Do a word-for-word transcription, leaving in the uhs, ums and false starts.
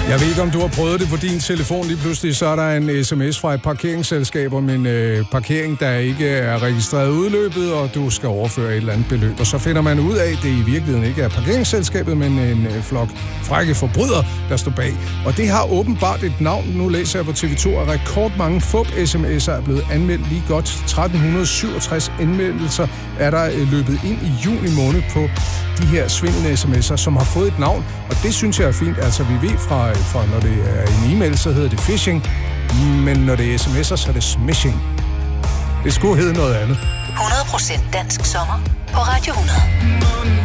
Jeg ved ikke, om du har prøvet det på din telefon. Lige pludselig så er der en sms fra et parkeringsselskab om en øh, parkering, der ikke er registreret udløbet, og du skal overføre et eller andet beløb. Og så finder man ud af, at det i virkeligheden ikke er parkeringsselskabet, men en øh, flok frække forbrydere, der står bag. Og det har åbenbart et navn. Nu læser jeg på T V to, at rekordmange fup-sms'er er blevet anmeldt. Lige godt tretten syvogtres anmeldelser er der øh, løbet ind i juni måned på de her svindlende sms'er, som har fået et navn, og det synes jeg er fint. Altså, vi ved fra, fra når det er en e-mail, så hedder det phishing, men når det er sms'er, så er det smishing. Det skulle hedde noget andet. hundrede procent dansk sommer på Radio hundrede.